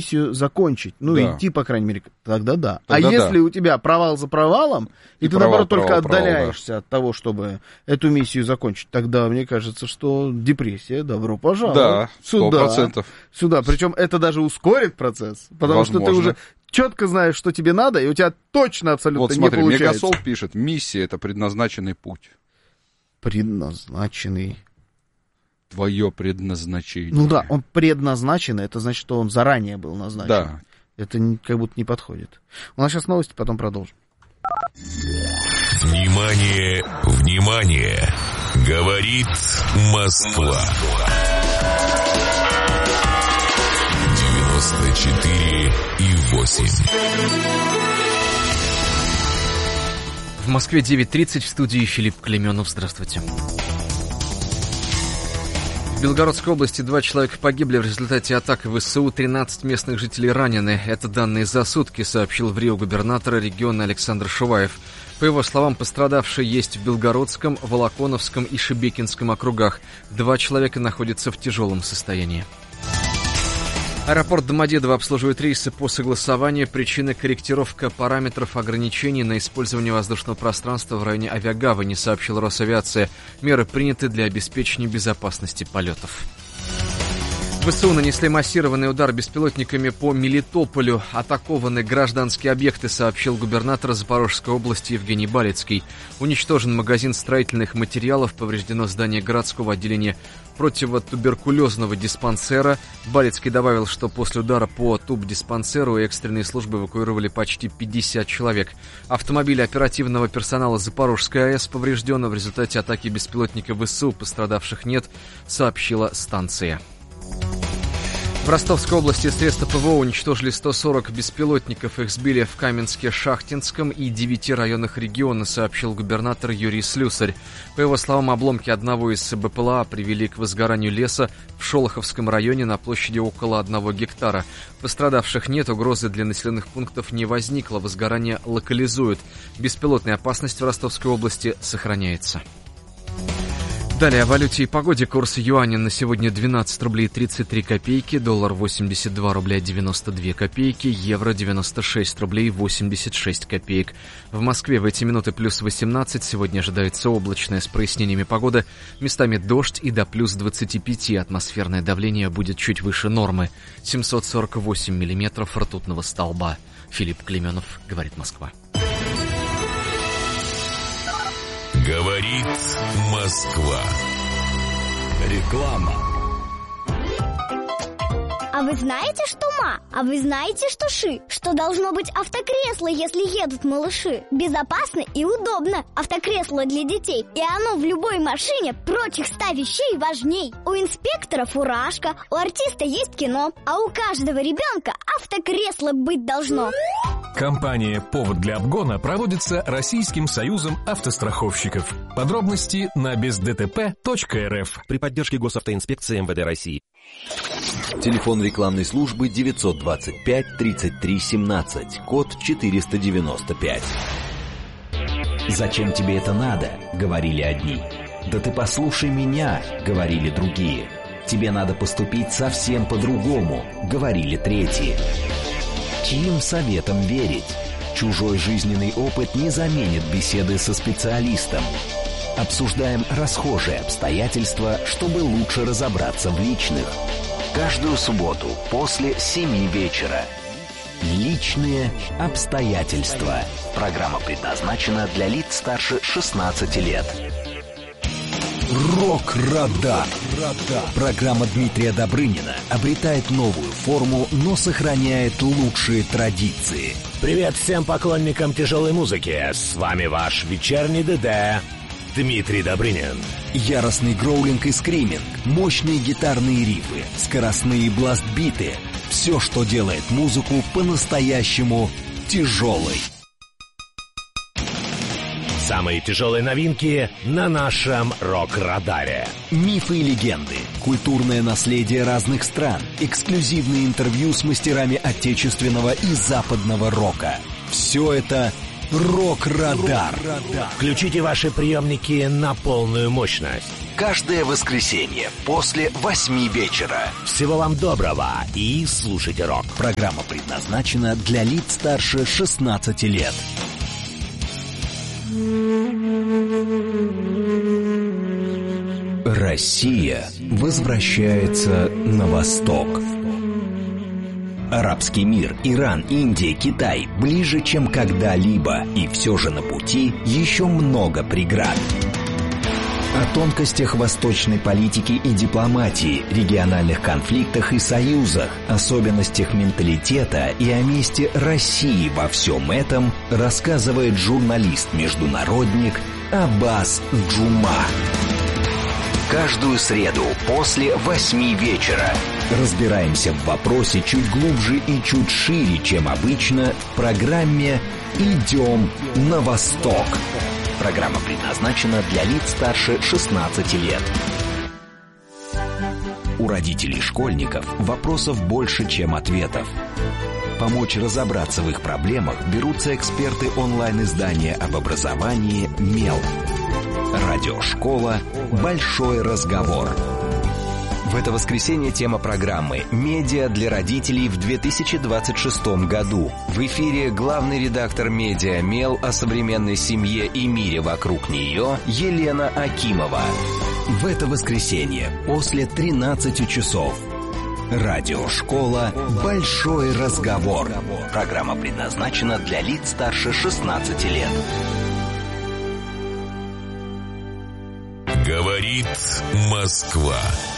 миссию закончить, идти, по крайней мере, тогда да. Тогда если у тебя провал за провалом, и ты, наоборот, только отдаляешься от того, чтобы эту миссию закончить, тогда, мне кажется, что депрессия, добро пожаловать. Да, 100%. Сюда. Причем это даже ускорит процесс, потому что ты уже четко знаешь, что тебе надо, и у тебя точно абсолютно не получается. Вот смотри, Мегасол пишет, миссия — это предназначенный путь. Предназначенный. Твое предназначение. Ну да, он предназначенный, это значит, что он заранее был назначен. Да. Это как будто не подходит. У нас сейчас новости, потом продолжим. Внимание, внимание! Говорит Москва. 94,8. В Москве 9:30, в студии Филипп Клейменов. Здравствуйте. В Белгородской области 2 человека погибли в результате атак ВСУ, 13 местных жителей ранены. Это данные за сутки, сообщил в Рио губернатор региона Александр Шуваев. По его словам, пострадавшие есть в Белгородском, Волоконовском и Шебекинском округах. 2 человека находятся в тяжелом состоянии. Аэропорт Домодедово обслуживает рейсы по согласованию. Причина — корректировка параметров ограничений на использование воздушного пространства в районе авиагавани, сообщила Росавиация. Меры приняты для обеспечения безопасности полетов. ВСУ нанесли массированный удар беспилотниками по Мелитополю. Атакованы гражданские объекты, сообщил губернатор Запорожской области Евгений Балицкий. Уничтожен магазин строительных материалов, повреждено здание городского отделения противотуберкулезного диспансера. Балицкий добавил, что после удара по тубдиспансеру экстренные службы эвакуировали почти 50 человек. Автомобиль оперативного персонала Запорожской АЭС поврежден в результате атаки беспилотника ВСУ. Пострадавших нет, сообщила станция. В Ростовской области средства ПВО уничтожили 140 беспилотников. Их сбили в Каменске-Шахтинском и 9 районах региона, сообщил губернатор Юрий Слюсарь. По его словам, обломки одного из БПЛА привели к возгоранию леса в Шолоховском районе на площади около 1 гектара. Пострадавших нет, угрозы для населенных пунктов не возникло, возгорание локализуют. Беспилотная опасность в Ростовской области сохраняется. Далее о валюте и погоде. Курс юаня на сегодня 12 рублей 33 копейки, доллар 82 рубля 92 копейки, евро 96 рублей 86 копеек. В Москве в эти минуты плюс 18, сегодня ожидается облачная с прояснениями погода, местами дождь и до плюс 25, атмосферное давление будет чуть выше нормы, 748 миллиметров ртутного столба. Филипп Клейменов, говорит Москва. Говорит Москва. Реклама. А вы знаете, что ма? А вы знаете, что ши? Что должно быть автокресло, если едут малыши? Безопасно и удобно. Автокресло для детей. И оно в любой машине прочих 100 вещей важней. У инспектора фуражка, у артиста есть кино, а у каждого ребенка автокресло быть должно. Компания «Повод для обгона» проводится Российским союзом автостраховщиков. Подробности на бездтп.рф. При поддержке госавтоинспекции МВД России. Телефон рекламной службы 925-33-17, код 495. «Зачем тебе это надо?» — говорили одни. «Да ты послушай меня!» — говорили другие. «Тебе надо поступить совсем по-другому!» — говорили третьи. Чьим советам верить? Чужой жизненный опыт не заменит беседы со специалистом. Обсуждаем расхожие обстоятельства, чтобы лучше разобраться в личных. Каждую субботу после 7 вечера. Личные обстоятельства. Программа предназначена для лиц старше 16 лет. Рок-радар. Программа Дмитрия Добрынина обретает новую форму, но сохраняет лучшие традиции. Привет всем поклонникам тяжелой музыки. С вами ваш вечерний ДД Дмитрий Добрынин. Яростный гроулинг и скриминг, мощные гитарные рифы, скоростные бластбиты. Все, что делает музыку по-настоящему тяжелой. Самые тяжелые новинки на нашем рок-радаре. Мифы и легенды, культурное наследие разных стран, эксклюзивные интервью с мастерами отечественного и западного рока. Все это Рок-Радар. Включите ваши приемники на полную мощность. Каждое воскресенье после 8 вечера. Всего вам доброго и слушайте рок. Программа предназначена для лиц старше 16 лет. Россия возвращается на восток. Арабский мир, Иран, Индия, Китай ближе, чем когда-либо, и все же на пути еще много преград. О тонкостях восточной политики и дипломатии, региональных конфликтах и союзах, особенностях менталитета и о месте России во всем этом рассказывает журналист-международник Аббас Джума. Каждую среду после 8 вечера разбираемся в вопросе чуть глубже и чуть шире, чем обычно, в программе «Идем на восток». Программа предназначена для лиц старше 16 лет. У родителей школьников вопросов больше, чем ответов. Помочь разобраться в их проблемах берутся эксперты онлайн-издания об образовании «Мел». Радиошкола «Большой разговор». В это воскресенье тема программы «Медиа для родителей в 2026 году». В эфире главный редактор «Медиа Мел» о современной семье и мире вокруг нее Елена Акимова. В это воскресенье после 13 часов. Радиошкола «Большой разговор». Программа предназначена для лиц старше 16 лет. Говорит Москва.